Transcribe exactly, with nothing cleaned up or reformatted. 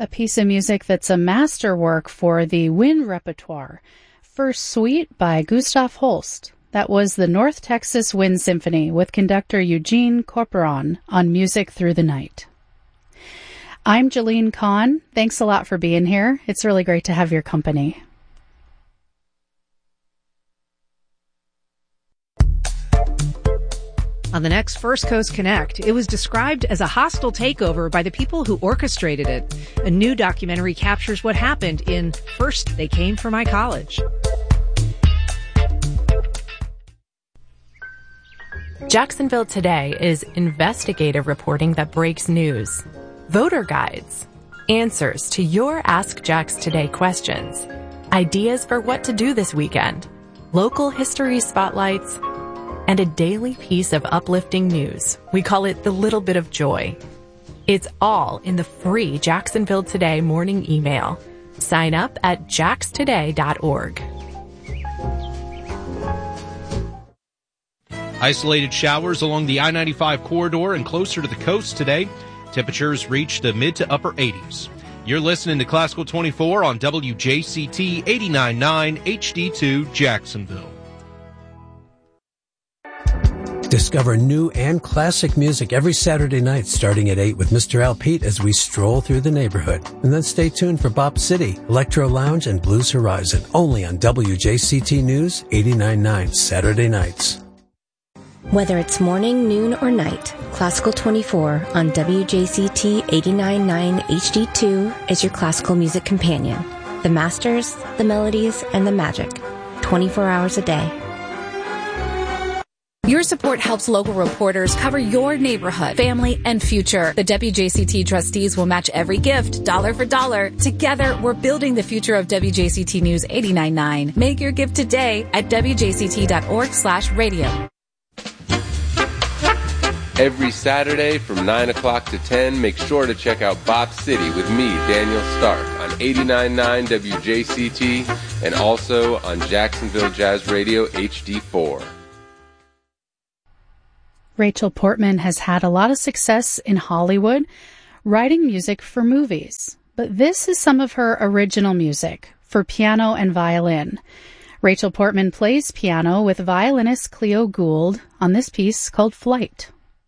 a piece of music that's a masterwork for the wind repertoire. First Suite by Gustav Holst. That was the North Texas Wind Symphony with conductor Eugene Corporon on Music Through the Night. I'm Jalene Kahn. Thanks a lot for being here. It's really great to have your company. On the next First Coast Connect, it was described as a hostile takeover by the people who orchestrated it. A new documentary captures what happened in First They Came for My College. Jacksonville Today is investigative reporting that breaks news. Voter guides, answers to your Ask Jax Today questions, ideas for what to do this weekend, local history spotlights, and a daily piece of uplifting news. We call it the little bit of joy. It's all in the free Jacksonville Today morning email. Sign up at jax today dot org. Isolated showers along the I ninety-five corridor and closer to the coast today. Temperatures reach the mid to upper eighties. You're listening to Classical twenty-four on W J C T eighty-nine point nine H D two Jacksonville. Discover new and classic music every Saturday night starting at eight with Mister Al Pete as we stroll through the neighborhood. And then stay tuned for Bop City, Electro Lounge, and Blues Horizon, only on W J C T News eighty-nine point nine Saturday nights. Whether it's morning, noon, or night, Classical twenty-four on W J C T eighty-nine point nine H D two is your classical music companion. The masters, the melodies, and the magic. twenty-four hours a day. Your support helps local reporters cover your neighborhood, family, and future. The W J C T trustees will match every gift, dollar for dollar. Together, we're building the future of W J C T News eighty-nine point nine. Make your gift today at W J C T dot org slash radio. Every Saturday from nine o'clock to ten, make sure to check out Bop City with me, Daniel Stark, on eighty-nine point nine W J C T and also on Jacksonville Jazz Radio H D four. Rachel Portman has had a lot of success in Hollywood, writing music for movies. But this is some of her original music for piano and violin. Rachel Portman plays piano with violinist Cleo Gould on this piece called Flight.